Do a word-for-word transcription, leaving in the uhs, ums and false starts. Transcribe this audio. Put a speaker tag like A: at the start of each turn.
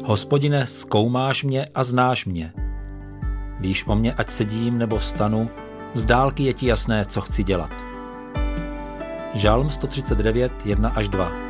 A: Hospodine, zkoumáš mě a znáš mě. Víš o mě, ať sedím nebo vstanu, z dálky je ti jasné, co chci dělat. Žalm sto třicet devět, jedna až dva.